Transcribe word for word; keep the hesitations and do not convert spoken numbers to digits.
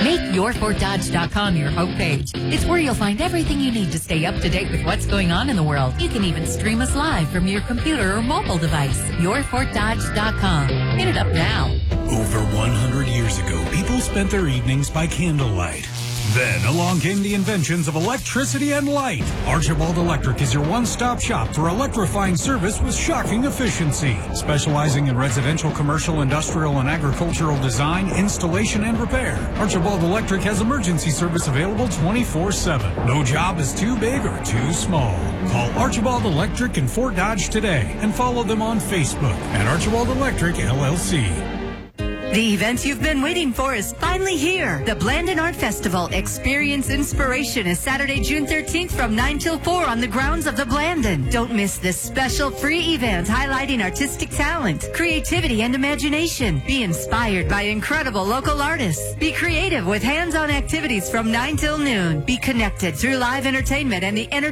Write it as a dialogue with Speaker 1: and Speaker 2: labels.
Speaker 1: Make your fort dodge dot com your homepage. It's where you'll find everything you need to stay up to date with what's going on in the world. You can even stream us live from your computer or mobile device. your fort dodge dot com. Hit it up now.
Speaker 2: Over one hundred years ago, people spent their evenings by candlelight. Then along came the inventions of electricity and light. Archibald Electric is your one-stop shop for electrifying service with shocking efficiency. Specializing in residential, commercial, industrial, and agricultural design, installation, and repair, Archibald Electric has emergency service available twenty-four seven. No job is too big or too small. Call Archibald Electric in Fort Dodge today and follow them on Facebook at Archibald Electric L L C.
Speaker 3: The event you've been waiting for is finally here. The Blandon Art Festival Experience Inspiration is Saturday, June thirteenth from nine till four on the grounds of the Blandon. Don't miss this special free event highlighting artistic talent, creativity, and imagination. Be inspired by incredible local artists. Be creative with hands-on activities from nine till noon. Be connected through live entertainment and the entertainment